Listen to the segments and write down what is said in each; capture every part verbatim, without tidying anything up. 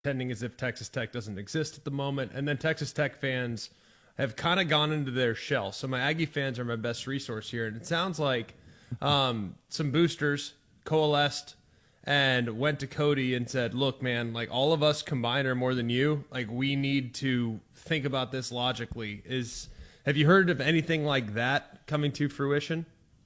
pretending as if Texas Tech doesn't exist at the moment. And then Texas Tech fans have kind of gone into their shell. So my Aggie fans are my best resource here. And it sounds like um, some boosters coalesced and went to Cody and said, look, man, like all of us combined are more than you. Like we need to think about this logically. Is have you heard of anything like that coming to fruition?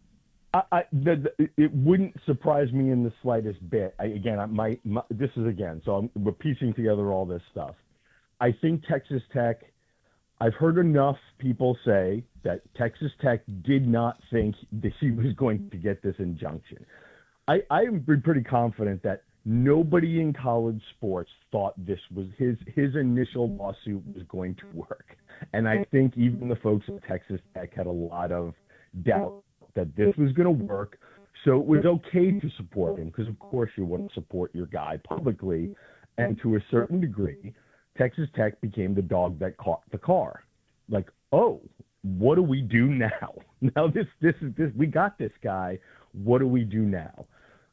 I, I, the, the, it wouldn't surprise me in the slightest bit. I, again, I, my, my, this is again, so I'm, we're piecing together all this stuff. I think Texas Tech, I've heard enough people say that Texas Tech did not think that he was going to get this injunction. I, I am pretty confident that nobody in college sports thought this was his, his initial lawsuit was going to work. And I think even the folks at Texas Tech had a lot of doubt that this was going to work. So it was okay to support him because, of course, you want to support your guy publicly. And to a certain degree, Texas Tech became the dog that caught the car. Like, oh, what do we do now? Now this, this is this. We got this guy. What do we do now?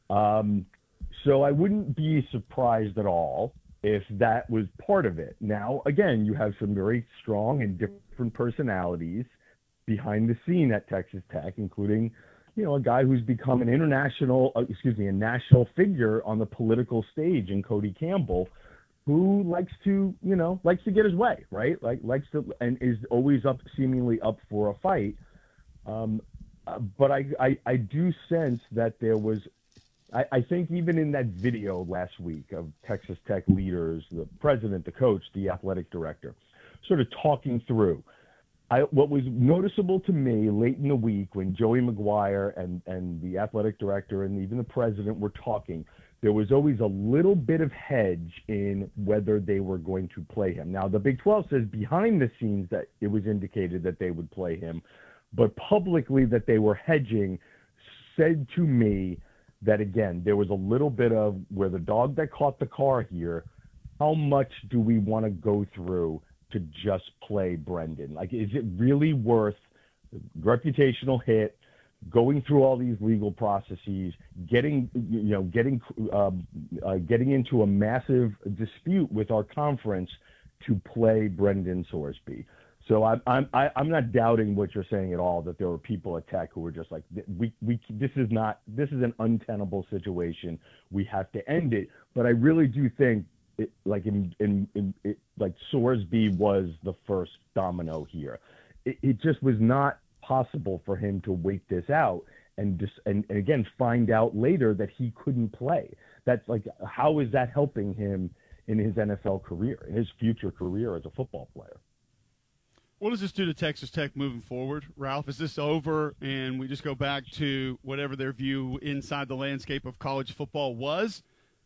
Um, so I wouldn't be surprised at all if that was part of it. Now, again, you have some very strong and different personalities behind the scene at Texas Tech, including, you know, a guy who's become an international, uh, excuse me, a national figure on the political stage in Cody Campbell, who likes to, you know, likes to get his way, right? Like likes to, and is always up, seemingly up for a fight. Um, uh, but I, I, I do sense that there was, I, I think even in that video last week of Texas Tech leaders, the president, the coach, the athletic director, sort of talking through, I, what was noticeable to me late in the week when Joey McGuire and, and the athletic director and even the president were talking, there was always a little bit of hedge in whether they were going to play him. Now, the Big twelve says behind the scenes that it was indicated that they would play him, but publicly that they were hedging said to me that, again, there was a little bit of where the dog that caught the car here, how much do we want to go through to just play Brendan? Like, is it really worth the reputational hit, going through all these legal processes, getting, you know, getting, uh, uh, getting into a massive dispute with our conference to play Brendan Sorsby? So I'm, I'm, I'm not doubting what you're saying at all, that there were people at Tech who were just like, we, we, this is not, this is an untenable situation. We have to end it. But I really do think, It, like in, in, in it, like Sorsby was the first domino here. It, it just was not possible for him to wait this out and just and, and again find out later that he couldn't play. That's like, how is that helping him in his N F L career, in his future career as a football player? What does this do to Texas Tech moving forward, Ralph? Is this over and we just go back to whatever their view inside the landscape of college football was?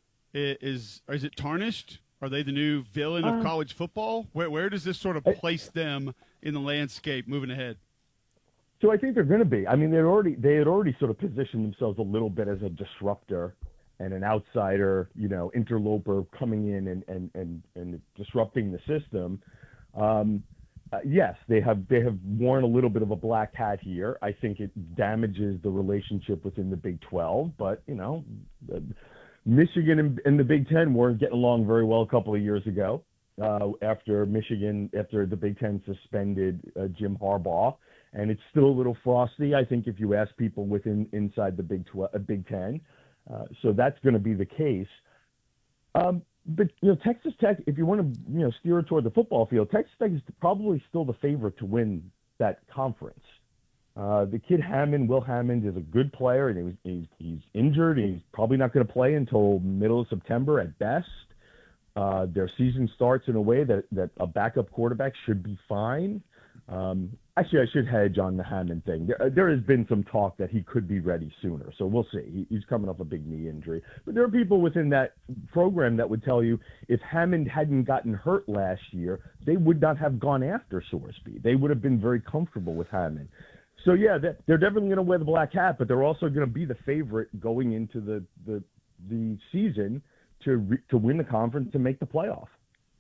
Is is it tarnished? Are they the new villain of college football? Where where does this sort of place them in the landscape moving ahead? So I think they're going to be. I mean, they already they had already sort of positioned themselves a little bit as a disruptor and an outsider, you know, interloper coming in and and and, and disrupting the system. Um, uh, yes, they have they have worn a little bit of a black hat here. I think it damages the relationship within the Big twelve, but you know. Uh, Michigan and, and the Big Ten weren't getting along very well a couple of years ago uh, after Michigan, after the Big Ten suspended uh, Jim Harbaugh, and it's still a little frosty, I think, if you ask people within inside the Big twelve, uh, Big Ten. Uh, so that's going to be the case. Um, but you know, Texas Tech, if you want to, you know, steer it toward the football field, Texas Tech is probably still the favorite to win that conference. Uh, the kid Hammond, Will Hammond, is a good player, and he was, he's, he's injured. He's probably not going to play until middle of September at best. Uh, their season starts in a way that, that a backup quarterback should be fine. Um, actually, I should hedge on the Hammond thing. There, there has been some talk that he could be ready sooner, so we'll see. He, he's coming off a big knee injury. But there are people within that program that would tell you if Hammond hadn't gotten hurt last year, they would not have gone after Sorsby. They would have been very comfortable with Hammond. So, yeah, they're definitely going to wear the black hat, but they're also going to be the favorite going into the the, the season to re, to win the conference and make the playoff.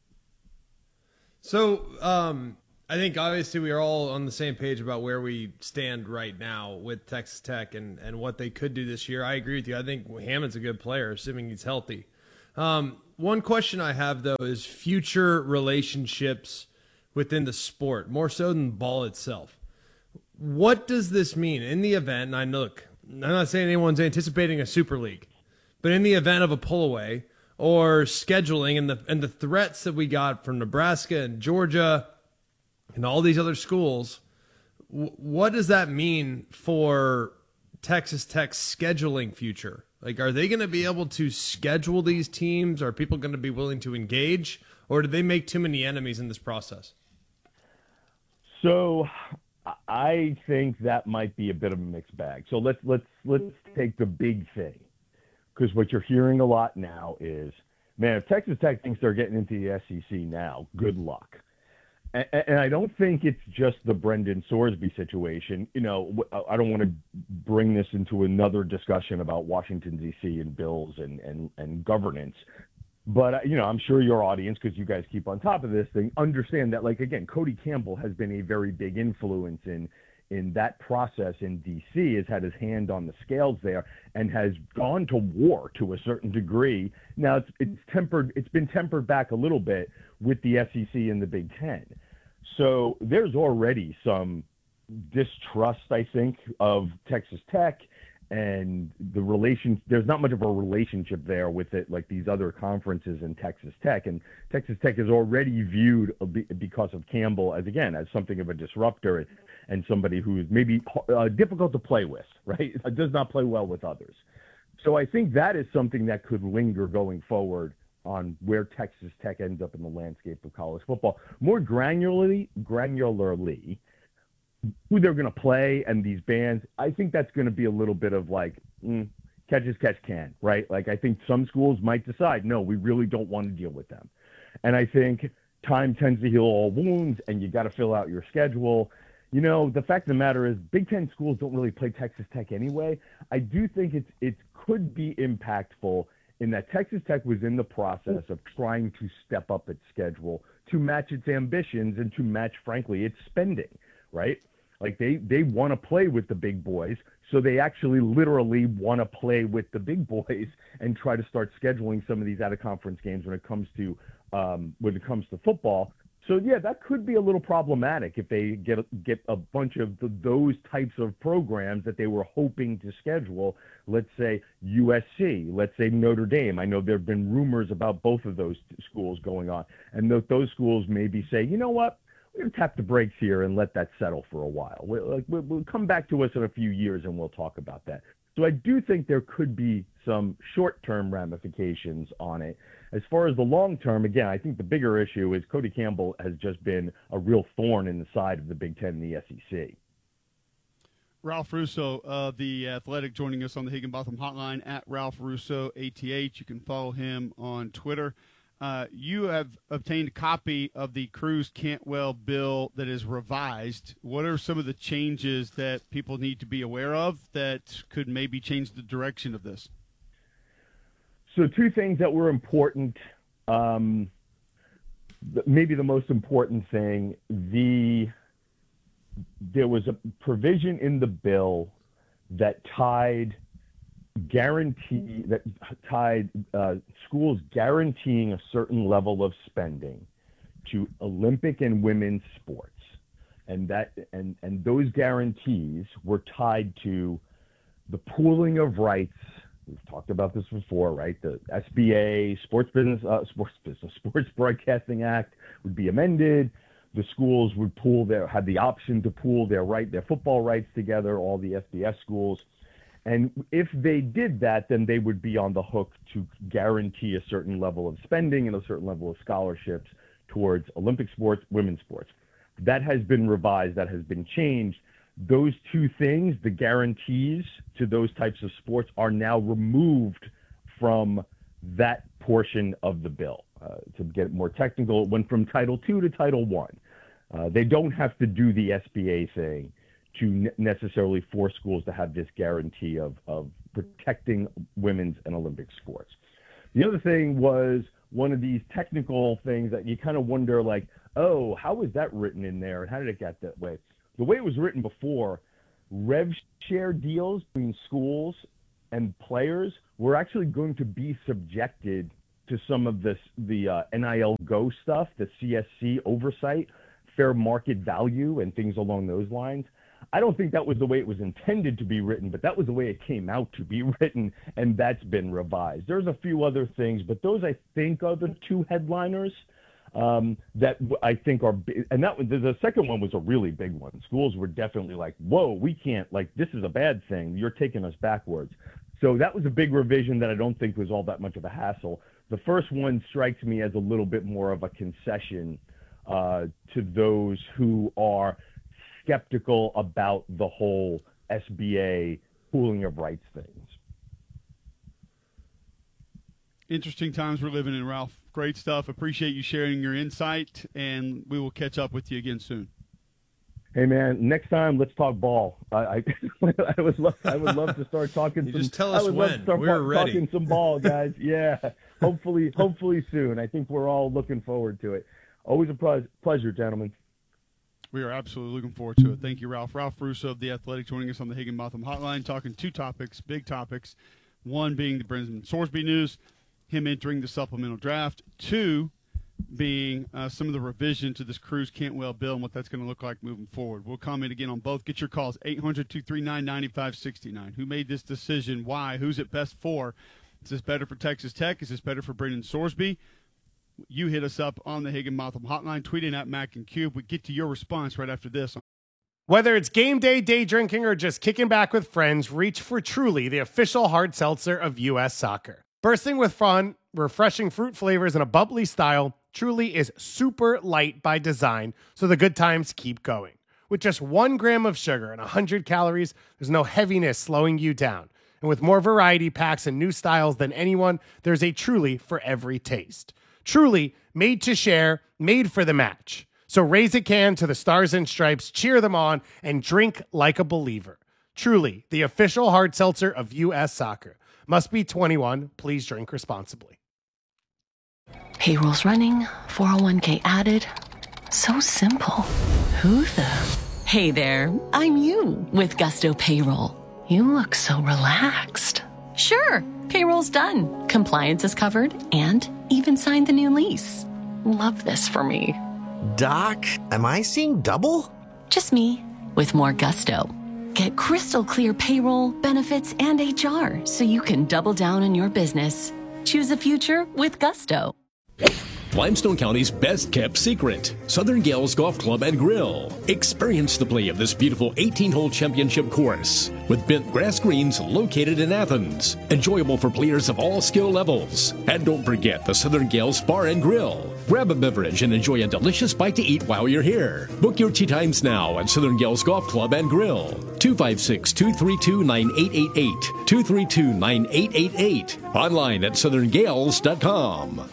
So um, I think obviously we are all on the same page about where we stand right now with Texas Tech and, and what they could do this year. I agree with you. I think Hammond's a good player, assuming he's healthy. Um, one question I have, though, is future relationships within the sport, more so than ball itself. What does this mean in the event? And I look, I'm not saying anyone's anticipating a super league, but in the event of a pull away or scheduling and the and the threats that we got from Nebraska and Georgia and all these other schools, w- what does that mean for Texas Tech's scheduling future? Like, are they going to be able to schedule these teams? Are people going to be willing to engage, or do they make too many enemies in this process? So I think that might be a bit of a mixed bag. So let's let's let's take the big thing, because what you're hearing a lot now is, man, if Texas Tech thinks they're getting into the S E C now, good luck. And, and I don't think it's just the Brendan Sorsby situation. You know, I don't want to bring this into another discussion about Washington, D C and bills and, and, and governance. But, you know, I'm sure your audience, because you guys keep on top of this thing, understand that, like, again, Cody Campbell has been a very big influence in in that process in D C, has had his hand on the scales there and has gone to war to a certain degree. Now, it's, it's tempered, it's been tempered back a little bit with the S E C and the Big Ten. So there's already some distrust, I think, of Texas Tech and the relation. There's not much of a relationship there with it, like these other conferences in Texas Tech. And Texas Tech is already viewed because of Campbell as, again, as something of a disruptor and, and somebody who is maybe uh, difficult to play with, right? Does not play well with others. So I think that is something that could linger going forward on where Texas Tech ends up in the landscape of college football. More granularly, granularly, who they're going to play and these bands, I think that's going to be a little bit of like, mm, catch as catch can, right? Like, I think some schools might decide, no, we really don't want to deal with them. And I think time tends to heal all wounds, and you got to fill out your schedule. You know, the fact of the matter is Big Ten schools don't really play Texas Tech anyway. I do think it's it could be impactful in that Texas Tech was in the process of trying to step up its schedule to match its ambitions and to match, frankly, its spending, right? Like, they, they want to play with the big boys, so they actually literally want to play with the big boys and try to start scheduling some of these out-of-conference games when it comes to um, when it comes to football. So, yeah, that could be a little problematic if they get get a bunch of the, those types of programs that they were hoping to schedule. Let's say U S C, let's say Notre Dame. I know there have been rumors about both of those schools going on. And th- those schools maybe say, you know what, we're going to tap the brakes here and let that settle for a while. We'll, we'll, we'll come back to us in a few years and we'll talk about that. So I do think there could be some short-term ramifications on it. As far as the long-term, again, I think the bigger issue is Cody Campbell has just been a real thorn in the side of the Big Ten and the S E C. Ralph Russo of The Athletic joining us on the Higginbotham Hotline at Ralph Russo A T H. You can follow him on Twitter. Uh, you have obtained a copy of the Cruz Cantwell bill that is revised. What are some of the changes that people need to be aware of that could maybe change the direction of this? So two things that were important. Um, the, maybe the most important thing, the there was a provision in the bill that tied guarantee that tied uh, schools guaranteeing a certain level of spending to Olympic and women's sports, and that and and those guarantees were tied to the pooling of rights. We've talked about this before, right? The S B A, Sports Business, uh, Sports Business, Sports Broadcasting Act would be amended. The schools would pool their had the option to pool their right their football rights together, all the F B S schools. And if they did that, then they would be on the hook to guarantee a certain level of spending and a certain level of scholarships towards Olympic sports, women's sports. That has been revised. That has been changed. Those two things, the guarantees to those types of sports, are now removed from that portion of the bill. Uh, to get more technical, it went from Title two to Title one. Uh, they don't have to do the S B A thing to ne- necessarily force schools to have this guarantee of, of protecting women's and Olympic sports. The other thing was one of these technical things that you kind of wonder, like, oh, how was that written in there and how did it get that way? The way it was written before, rev share deals between schools and players were actually going to be subjected to some of this, the uh, N I L Go stuff, the C S C oversight, fair market value, and things along those lines. I don't think that was the way it was intended to be written, but that was the way it came out to be written, and that's been revised. There's a few other things, but those I think are the two headliners um, that I think are big. And that the, the second one was a really big one. Schools were definitely like, whoa, we can't, like, this is a bad thing. You're taking us backwards. So that was a big revision that I don't think was all that much of a hassle. The first one strikes me as a little bit more of a concession uh, to those who are skeptical about the whole S B A pooling of rights things. Interesting times we're living in, Ralph. Great stuff. Appreciate you sharing your insight, and we will catch up with you again soon. Hey man, next time let's talk ball. I I, I would love I would love to start talking. You some, just tell us I would when. Love to start We're ready. Talking some ball, guys. Yeah, hopefully hopefully soon. I think we're all looking forward to it. Always a ple- pleasure, gentlemen. We are absolutely looking forward to it. Thank you, Ralph. Ralph Russo of The Athletic joining us on the Higginbotham Hotline, talking two topics, big topics. One being the Brendan Sorsby news, him entering the supplemental draft. Two being uh, some of the revision to this Cruz-Cantwell bill and what that's going to look like moving forward. We'll comment again on both. Get your calls, eight hundred, two three nine, nine five six nine. Who made this decision? Why? Who's it best for? Is this better for Texas Tech? Is this better for Brendan Sorsby? You hit us up on the Higginbotham Hotline, tweeting at Mac and Cube. We get to your response right after this. Whether it's game day, day drinking, or just kicking back with friends, reach for Truly, the official hard seltzer of U S Soccer. Bursting with fun, refreshing fruit flavors, and a bubbly style, Truly is super light by design, so the good times keep going. With just one gram of sugar and one hundred calories, there's no heaviness slowing you down. And with more variety packs and new styles than anyone, there's a Truly for every taste. Truly, made to share, made for the match. So raise a can to the Stars and Stripes, cheer them on, and drink like a believer. Truly, the official hard seltzer of U S Soccer. Must be twenty-one. Please drink responsibly. Payroll's running, four oh one k added. So simple. Who the? Hey there, I'm you with Gusto Payroll. You look so relaxed. Sure, payroll's done. Compliance is covered and even signed the new lease. Love this for me. Doc, am I seeing double? Just me with more gusto. Get crystal clear payroll, benefits, and H R so you can double down on your business. Choose a future with Gusto. Limestone County's best-kept secret, Southern Gales Golf Club and Grill. Experience the play of this beautiful eighteen-hole championship course with bent grass greens located in Athens. Enjoyable for players of all skill levels. And don't forget the Southern Gales Bar and Grill. Grab a beverage and enjoy a delicious bite to eat while you're here. Book your tee times now at Southern Gales Golf Club and Grill. two five six, two three two, nine eight eight eight. two three two, nine eight eight eight. Online at southern gales dot com.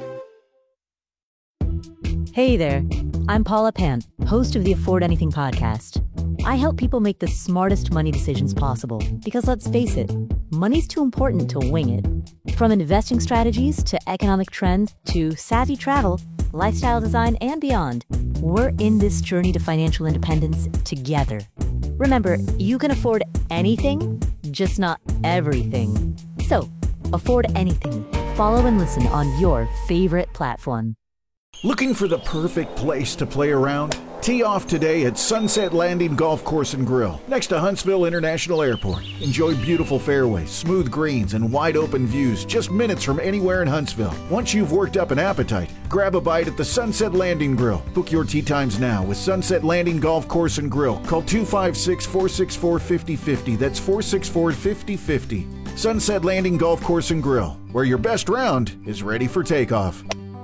Hey there, I'm Paula Pant, host of the Afford Anything podcast. I help people make the smartest money decisions possible because let's face it, money's too important to wing it. From investing strategies to economic trends to savvy travel, lifestyle design, and beyond, we're in this journey to financial independence together. Remember, you can afford anything, just not everything. So, afford anything. Follow and listen on your favorite platform. Looking for the perfect place to play around? Tee off today at Sunset Landing Golf Course and Grill, next to Huntsville International Airport. Enjoy beautiful fairways, smooth greens, and wide open views just minutes from anywhere in Huntsville. Once you've worked up an appetite, grab a bite at the Sunset Landing Grill. Book your tee times now with Sunset Landing Golf Course and Grill. Call two five six, four six four, five oh five oh. That's four six four, five oh five oh. Sunset Landing Golf Course and Grill, where your best round is ready for takeoff.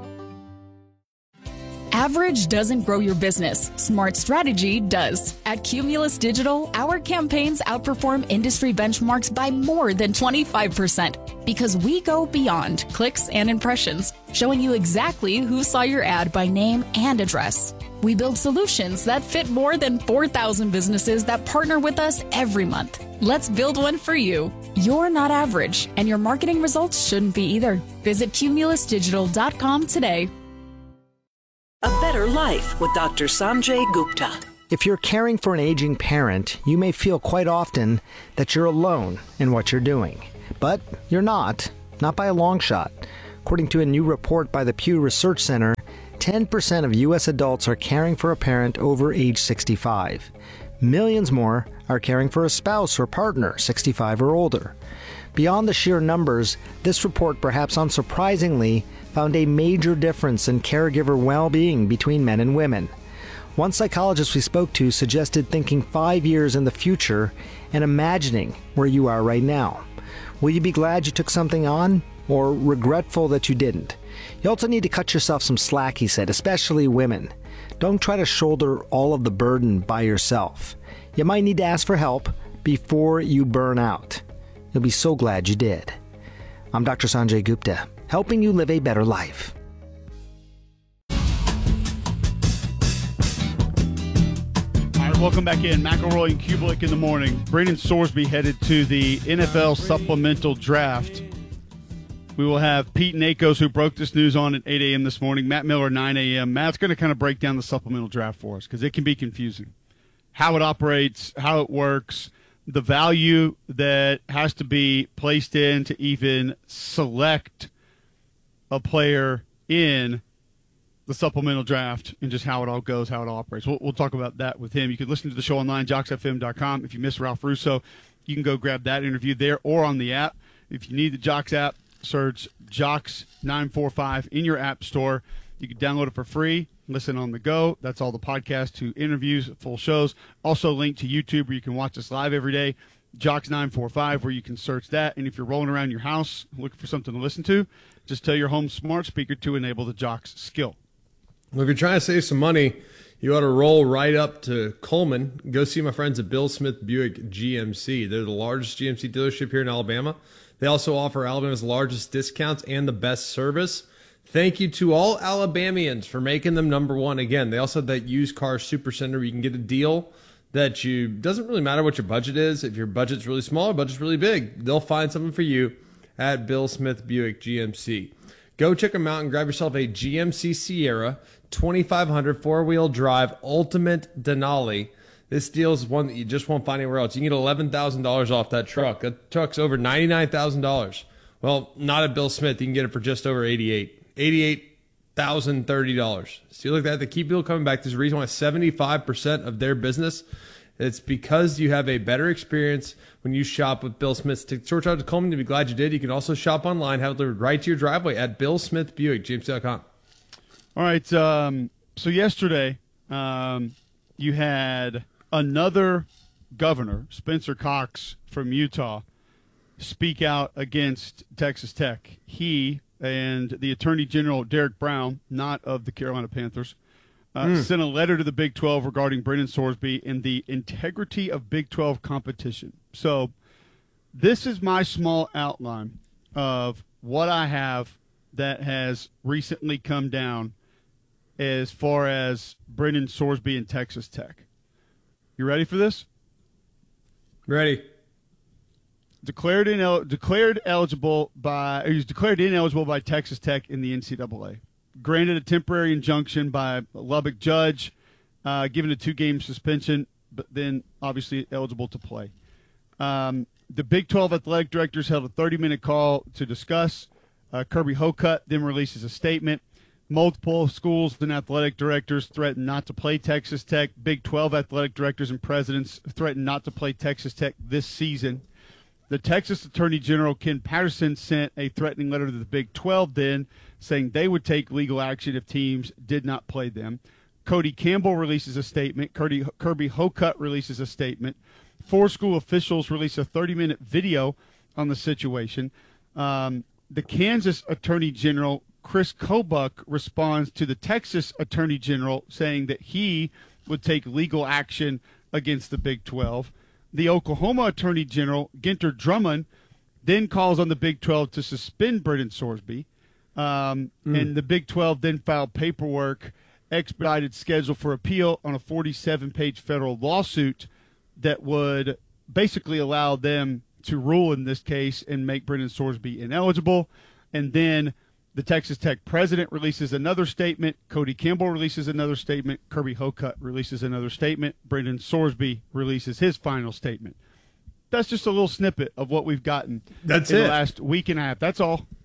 Average doesn't grow your business. Smart strategy does. At Cumulus Digital, our campaigns outperform industry benchmarks by more than twenty-five percent because we go beyond clicks and impressions, showing you exactly who saw your ad by name and address. We build solutions that fit more than four thousand businesses that partner with us every month. Let's build one for you. You're not average, and your marketing results shouldn't be either. Visit cumulus digital dot com today. A Better Life with Doctor Sanjay Gupta. If you're caring for an aging parent, you may feel quite often that you're alone in what you're doing. But you're not, not by a long shot. According to a new report by the Pew Research Center, ten percent of U S adults are caring for a parent over age sixty-five. Millions more are caring for a spouse or partner sixty-five or older. Beyond the sheer numbers, this report, perhaps unsurprisingly, found a major difference in caregiver well-being between men and women. One psychologist we spoke to suggested thinking five years in the future and imagining where you are right now. Will you be glad you took something on, or regretful that you didn't? You also need to cut yourself some slack, he said, especially women. Don't try to shoulder all of the burden by yourself. You might need to ask for help before you burn out. You'll be so glad you did. I'm Doctor Sanjay Gupta, helping you live a better life. All right, welcome back in. McElroy and Kubelik in the morning. Brandon Sorsby headed to the N F L supplemental draft. We will have Pete Nakos, who broke this news on at eight a.m. this morning. Matt Miller, nine a.m. Matt's going to kind of break down the supplemental draft for us because it can be confusing. How it operates, how it works, the value that has to be placed in to even select a player in the supplemental draft, and just how it all goes, how it all operates. We'll, we'll talk about that with him. You can listen to the show online, jocks f m dot com. If you miss Ralph Russo, you can go grab that interview there or on the app. If you need the Jocks app, search Jocks nine four five in your app store. You can download it for free, listen on the go. That's all the podcasts to interviews, full shows. Also linked to YouTube where you can watch us live every day. Jocks nine four five where you can search that. And if you're rolling around your house looking for something to listen to, just tell your home smart speaker to enable the Jocks skill. Well, if you're trying to save some money, you ought to roll right up to Coleman. Go see my friends at Bill Smith Buick G M C. They're the largest G M C dealership here in Alabama. They also offer Alabama's largest discounts and the best service. Thank you to all Alabamians for making them number one again. They also have that used car super center where you can get a deal that you doesn't really matter what your budget is. If your budget's really small or budget's really big, they'll find something for you at Bill Smith Buick G M C. Go check them out and grab yourself a G M C Sierra twenty-five hundred four-wheel drive Ultimate Denali. This deal is one that you just won't find anywhere else. You can get eleven thousand dollars off that truck. That truck's over ninety-nine thousand dollars. Well, not at Bill Smith. You can get it for just over eighty-eight thousand dollars. eighty-eight thousand thirty dollars. See, look at that. They keep people coming back. There's a reason why seventy-five percent of their business, it's because you have a better experience when you shop with Bill Smith. To sort out to Coleman, to be glad you did. You can also shop online, have it delivered right to your driveway at Bill Smith Buick, G M C dot com. All right. Um, so yesterday, um, you had another governor, Spencer Cox from Utah, speak out against Texas Tech. He and the Attorney General, Derek Brown, not of the Carolina Panthers, uh, mm. sent a letter to the Big twelve regarding Brendan Sorsby and the integrity of Big twelve competition. So this is my small outline of what I have that has recently come down as far as Brendan Sorsby and Texas Tech. You ready for this? Ready. Declared inel- declared eligible by he was declared ineligible by Texas Tech in the N C double A. Granted a temporary injunction by a Lubbock judge, uh, given a two-game suspension, but then obviously eligible to play. Um, the Big twelve athletic directors held a thirty-minute call to discuss. Uh, Kirby Hocutt then releases a statement. Multiple schools and athletic directors threatened not to play Texas Tech. Big twelve athletic directors and presidents threatened not to play Texas Tech this season. The Texas Attorney General, Ken Patterson, sent a threatening letter to the Big twelve then, saying they would take legal action if teams did not play them. Cody Campbell releases a statement. Kirby, Kirby Hocutt releases a statement. Four school officials release a thirty-minute video on the situation. Um, the Kansas Attorney General, Chris Kobach, responds to the Texas Attorney General saying that he would take legal action against the Big twelve. The Oklahoma Attorney General, Ginter Drummond, then calls on the Big twelve to suspend Brendan Sorsby. Um, mm. And the Big twelve then filed paperwork, expedited schedule for appeal on a forty-seven page federal lawsuit that would basically allow them to rule in this case and make Brendan Sorsby ineligible. And then the Texas Tech president releases another statement. Cody Campbell releases another statement. Kirby Hocutt releases another statement. Brendan Sorsby releases his final statement. That's just a little snippet of what we've gotten That's in it. the last week and a half. That's all.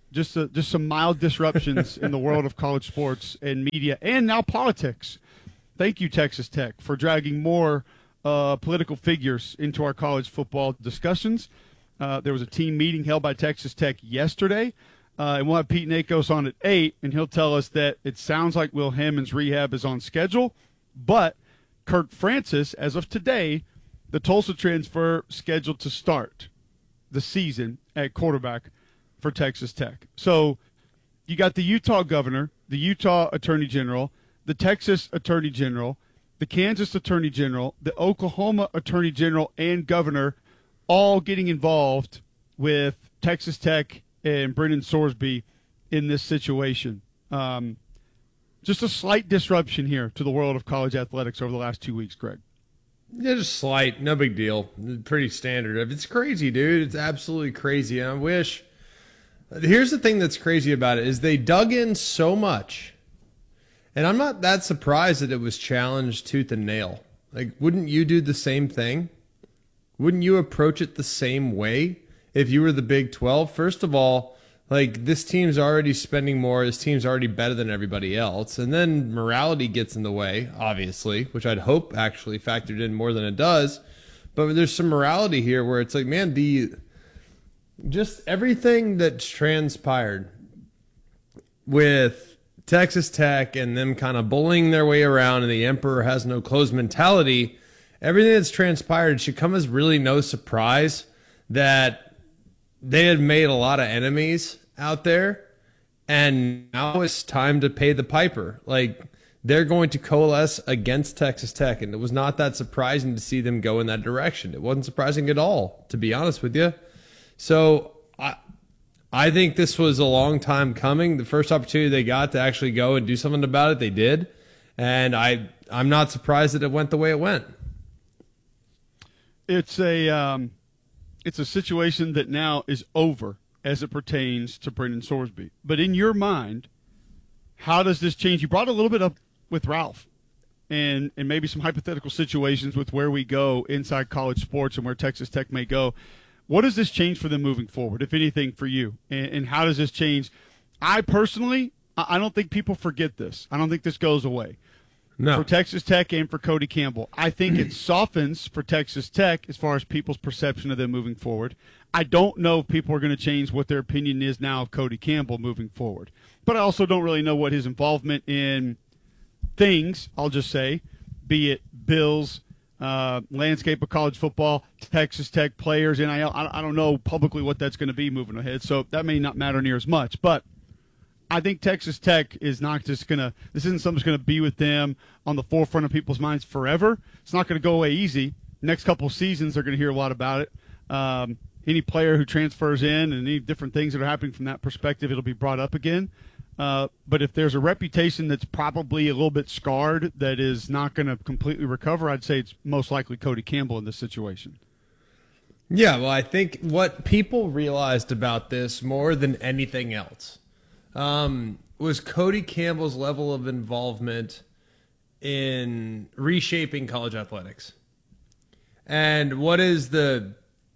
just uh, just some mild disruptions in the world of college sports and media and now politics. Thank you, Texas Tech, for dragging more uh, political figures into our college football discussions. Uh, there was a team meeting held by Texas Tech yesterday, uh, and we'll have Pete Nakos on at eight, and he'll tell us that it sounds like Will Hammond's rehab is on schedule, but Kirk Francis, as of today, the Tulsa transfer scheduled to start the season at quarterback for Texas Tech. So you got the Utah governor, the Utah attorney general, the Texas attorney general, the Kansas attorney general, the Oklahoma attorney general and governor all getting involved with Texas Tech and Brennan Sorsby in this situation. Um, just a slight disruption here to the world of college athletics over the last two weeks, Greg. Yeah, just slight, no big deal. Pretty standard. It's crazy, dude. It's absolutely crazy. And I wish. Here's the thing that's crazy about it is they dug in so much, and I'm not that surprised that it was challenged tooth and nail. Like, wouldn't you do the same thing? Wouldn't you approach it the same way if you were the Big twelve? First of all, like, this team's already spending more. This team's already better than everybody else. And then morality gets in the way, obviously, which I'd hope actually factored in more than it does. But there's some morality here where it's like, man, the just everything that's transpired with Texas Tech and them kind of bullying their way around and the emperor has no clothes mentality, everything that's transpired should come as really no surprise that they had made a lot of enemies out there, and now it's time to pay the piper. Like, they're going to coalesce against Texas Tech, and it was not that surprising to see them go in that direction. It wasn't surprising at all, to be honest with you. So I, I think this was a long time coming. The first opportunity they got to actually go and do something about it, they did, and I, I'm not surprised that it went the way it went. It's a um, it's a situation that now is over as it pertains to Brennan Sorsby. But in your mind, how does this change? You brought a little bit up with Ralph and, and maybe some hypothetical situations with where we go inside college sports and where Texas Tech may go. What does this change for them moving forward, if anything, for you? And, and how does this change? I personally, I don't think people forget this. I don't think this goes away. No. For Texas Tech and for Cody Campbell. I think it softens for Texas Tech as far as people's perception of them moving forward. I don't know if people are going to change what their opinion is now of Cody Campbell moving forward. But I also don't really know what his involvement in things, I'll just say, be it Bills, uh, landscape of college football, Texas Tech players, N I L. I, I don't know publicly what that's going to be moving ahead, so that may not matter near as much. But I think Texas Tech is not just going to – this isn't something that's going to be with them on the forefront of people's minds forever. It's not going to go away easy. Next couple of seasons, they're going to hear a lot about it. Um, any player who transfers in and any different things that are happening from that perspective, it'll be brought up again. Uh, but if there's a reputation that's probably a little bit scarred that is not going to completely recover, I'd say it's most likely Cody Campbell in this situation. Yeah, well, I think what people realized about this more than anything else um, was Cody Campbell's level of involvement in reshaping college athletics. And what is the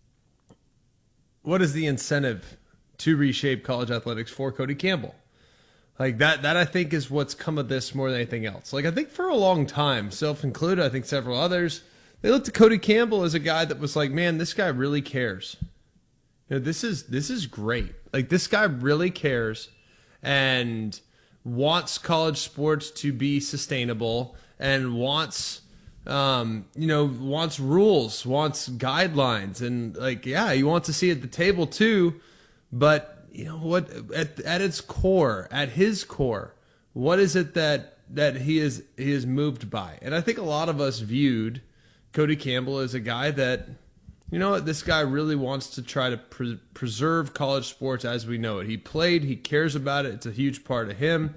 what is the incentive to reshape college athletics for Cody Campbell? Like that, that I think is what's come of this more than anything else. Like I think for a long time, self-included, I think several others, they looked at Cody Campbell as a guy that was like, man, this guy really cares. You know, this is this is great. Like this guy really cares and wants college sports to be sustainable and wants, um, you know, wants rules, wants guidelines, and like, yeah, he wants to see at the table too, but. You know what? At at its core, at his core, what is it that that he is he is moved by? And I think a lot of us viewed Cody Campbell as a guy that, you know what, this guy really wants to try to pre- preserve college sports as we know it. He played, he cares about it. It's a huge part of him,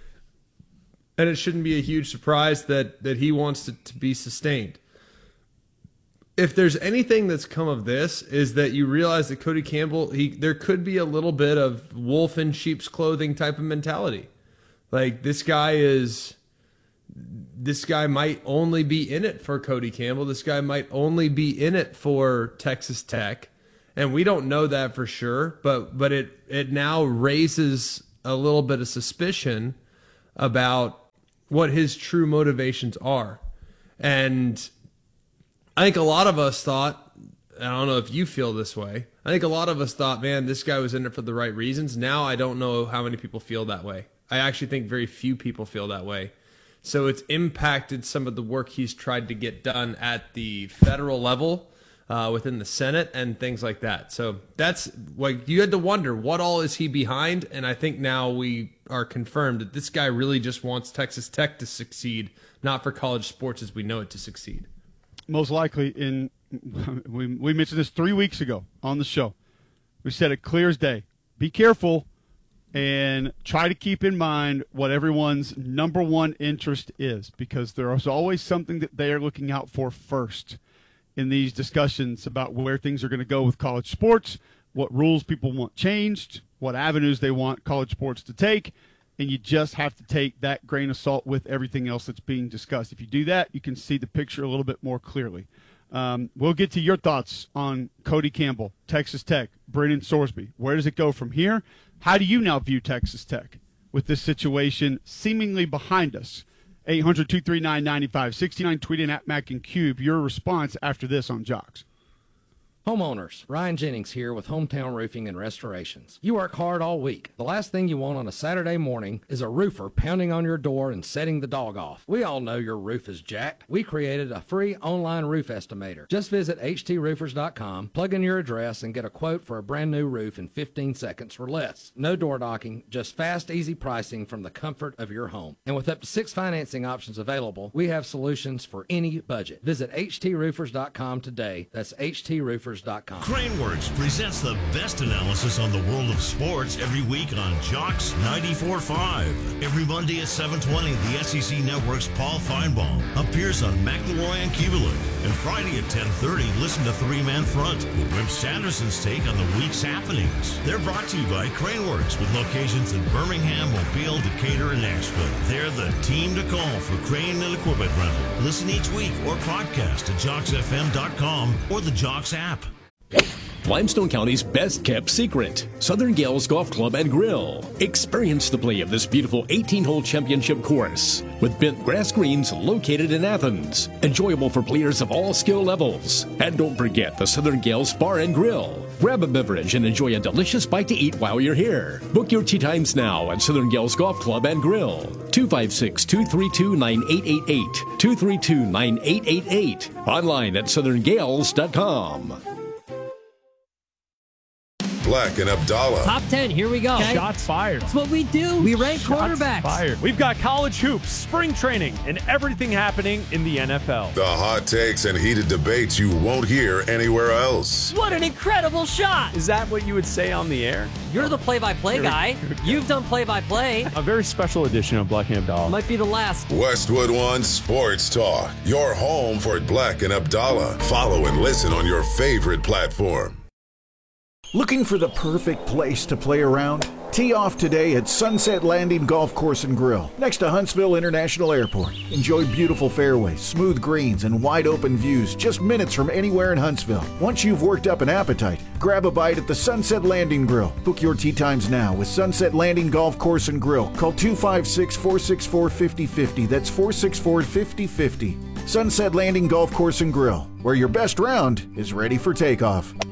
and it shouldn't be a huge surprise that that he wants it to be sustained. If there's anything that's come of this, is that you realize that Cody Campbell, he there could be a little bit of wolf in sheep's clothing type of mentality. Like this guy is, this guy might only be in it for Cody Campbell. This guy might only be in it for Texas Tech. And we don't know that for sure, but but it it now raises a little bit of suspicion about what his true motivations are. And I think a lot of us thought, I don't know if you feel this way, I think a lot of us thought, man, this guy was in it for the right reasons. Now I don't know how many people feel that way. I actually think very few people feel that way. So it's impacted some of the work he's tried to get done at the federal level, uh, within the Senate and things like that. So that's like, you had to wonder, what all is he behind? And I think now we are confirmed that this guy really just wants Texas Tech to succeed, not for college sports as we know it to succeed. Most likely, in we, we mentioned this three weeks ago on the show. We said it clear as day. Be careful and try to keep in mind what everyone's number one interest is, because there is always something that they are looking out for first in these discussions about where things are going to go with college sports, what rules people want changed, what avenues they want college sports to take, and you just have to take that grain of salt with everything else that's being discussed. If you do that, you can see the picture a little bit more clearly. Um, we'll get to your thoughts on Cody Campbell, Texas Tech, Brennan Sorsby. Where does it go from here? How do you now view Texas Tech with this situation seemingly behind us? eight hundred, two three nine, nine five six nine, tweet in at Mac and Cube. Your response after this on Jocks. Homeowners, Ryan Jennings here with Hometown Roofing and Restorations. You work hard all week. The last thing you want on a Saturday morning is a roofer pounding on your door and setting the dog off. We all know your roof is jacked. We created a free online roof estimator. Just visit H T roofers dot com, plug in your address, and get a quote for a brand new roof in fifteen seconds or less. No door knocking, just fast, easy pricing from the comfort of your home. And with up to six financing options available, we have solutions for any budget. Visit H T roofers dot com today. That's H T roofers dot com. Craneworks presents the best analysis on the world of sports every week on Jocks ninety-four point five. Every Monday at seven twenty, the S E C Network's Paul Feinbaum appears on McElroy and Kivaluk. And Friday at ten thirty, listen to Three Man Front with Rip Sanderson's take on the week's happenings. They're brought to you by Craneworks with locations in Birmingham, Mobile, Decatur, and Nashville. They're the team to call for crane and equipment rental. Listen each week or podcast at jocks f m dot com or the Jocks app. Limestone County's best-kept secret, Southern Gales Golf Club and Grill. Experience the play of this beautiful eighteen-hole championship course with bent grass greens located in Athens. Enjoyable for players of all skill levels. And don't forget the Southern Gales Bar and Grill. Grab a beverage and enjoy a delicious bite to eat while you're here. Book your tee times now at Southern Gales Golf Club and Grill. two five six, two three two, nine eight eight eight. two three two, nine eight eight eight. Online at southern gales dot com. Black and Abdallah. Top ten, here we go. Okay. Shots fired. That's what we do. We rank Shots quarterbacks. Fired. We've got college hoops, spring training, and everything happening in the N F L. The hot takes and heated debates you won't hear anywhere else. What an incredible shot. Is that what you would say on the air? You're the play-by-play guy. You've done play-by-play. A very special edition of Black and Abdallah. Might be the last. Westwood One Sports Talk. Your home for Black and Abdallah. Follow and listen on your favorite platform. Looking for the perfect place to play around? Tee off today at Sunset Landing Golf Course and Grill, next to Huntsville International Airport. Enjoy beautiful fairways, smooth greens, and wide open views just minutes from anywhere in Huntsville. Once you've worked up an appetite, grab a bite at the Sunset Landing Grill. Book your tee times now with Sunset Landing Golf Course and Grill. Call two five six, four six four, five oh five oh. That's four six four, five oh five oh. Sunset Landing Golf Course and Grill, where your best round is ready for takeoff.